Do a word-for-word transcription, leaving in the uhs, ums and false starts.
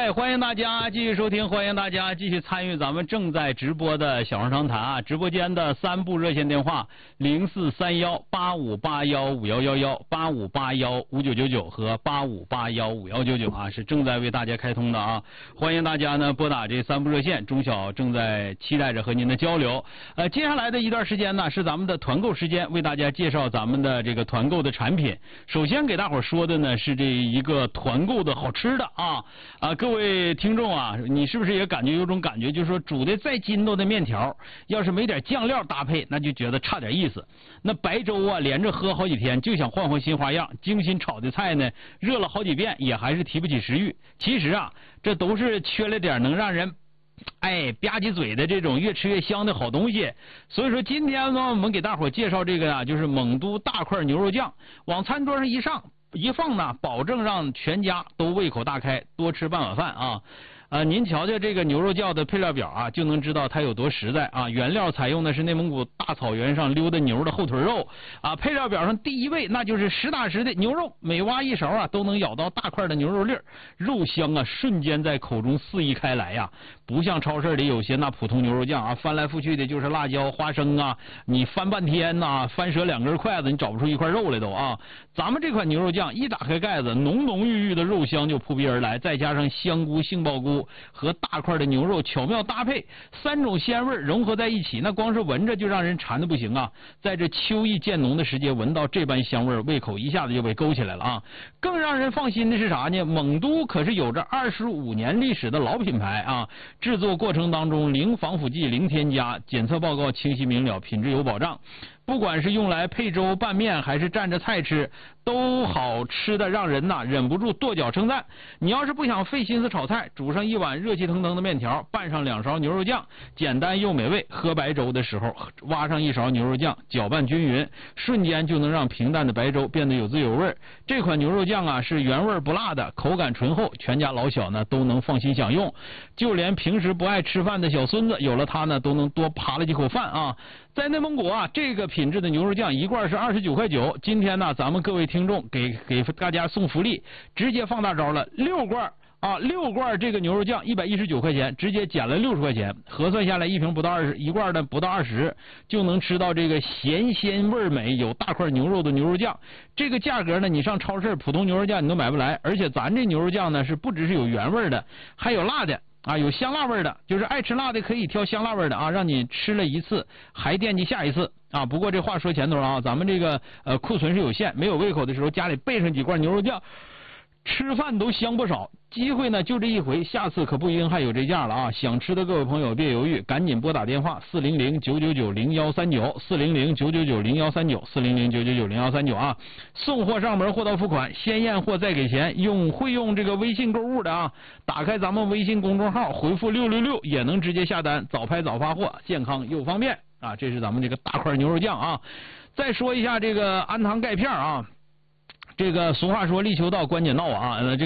哎，欢迎大家继续收听，欢迎大家继续参与咱们正在直播的小声长谈啊！直播间的三部热线电话零四三幺八五八幺五幺幺幺、八五八幺五九九九和八五八幺五幺九九啊，是正在为大家开通的啊！欢迎大家呢拨打这三部热线，中小正在期待着和您的交流。呃，接下来的一段时间呢是咱们的团购时间，为大家介绍咱们的这个团购的产品。首先给大伙说的呢是这一个团购的好吃的啊啊！各位听众啊，你是不是也感觉有种感觉，就是说煮的再筋道的面条，要是没点酱料搭配，那就觉得差点意思。那白粥啊，连着喝好几天，就想换换新花样。精心炒的菜呢，热了好几遍，也还是提不起食欲。其实啊，这都是缺了点能让人哎吧唧嘴的这种越吃越香的好东西。所以说今天呢，我们给大伙介绍这个啊，就是蒙都大块牛肉酱，往餐桌上一上一放呢，保证让全家都胃口大开，多吃半碗饭啊！呃，您瞧瞧这个牛肉酱的配料表啊，就能知道它有多实在啊！原料采用的是内蒙古大草原上溜达牛的后腿肉啊，配料表上第一位那就是实打实的牛肉，每挖一勺啊都能咬到大块的牛肉粒儿，肉香啊瞬间在口中肆意开来呀！不像超市里有些那普通牛肉酱啊，翻来覆去的就是辣椒、花生啊，你翻半天呐、啊，翻折两根筷子你找不出一块肉来都啊！咱们这款牛肉酱一打开盖子，浓浓郁郁的肉香就扑鼻而来，再加上香菇、杏鲍菇和大块的牛肉巧妙搭配，三种鲜味融合在一起，那光是闻着就让人馋的不行啊！在这秋意渐浓的时节，闻到这般香味，胃口一下子就被勾起来了啊！更让人放心的是啥呢？蒙都可是有着二十五年历史的老品牌啊！制作过程当中零防腐剂、零添加，检测报告清晰明了，品质有保障。不管是用来配粥拌面还是蘸着菜吃，都好吃的让人呐忍不住跺脚称赞。你要是不想费心思炒菜，煮上一碗热气腾腾的面条，拌上两勺牛肉酱，简单又美味。喝白粥的时候挖上一勺牛肉酱，搅拌均匀，瞬间就能让平淡的白粥变得有滋有味。这款牛肉酱啊是原味不辣的，口感醇厚，全家老小呢都能放心享用。就连平时不爱吃饭的小孙子，有了它呢都能多扒了几口饭啊！在内蒙古啊，这个品质的牛肉酱一罐是二十九块九。今天呢，咱们各位听众给给大家送福利，直接放大招了，六罐啊，六罐这个牛肉酱一百一十九块钱，直接减了六十块钱，核算下来一瓶不到二十，一罐的不到二十，就能吃到这个咸鲜味美、有大块牛肉的牛肉酱。这个价格呢，你上超市普通牛肉酱你都买不来，而且咱这牛肉酱呢是不只是有原味的，还有辣的。啊，有香辣味的，就是爱吃辣的可以挑香辣味的啊，让你吃了一次还惦记下一次啊。不过这话说前头啊，咱们这个呃库存是有限，没有胃口的时候家里备上几罐牛肉酱，吃饭都香不少。机会呢就这一回，下次可不一定还有这价了啊！想吃的各位朋友别犹豫，赶紧拨打电话四零零九九九零幺三九四零零九九九零幺三九四零零九九九零幺三九啊！送货上门，货到付款，先验货再给钱。用会用这个微信购物的啊，打开咱们微信公众号，回复六六六也能直接下单，早拍早发货，健康又方便啊！这是咱们这个大块牛肉酱啊！再说一下这个氨糖钙片啊，这个俗话说立秋到关节闹啊，呃这个。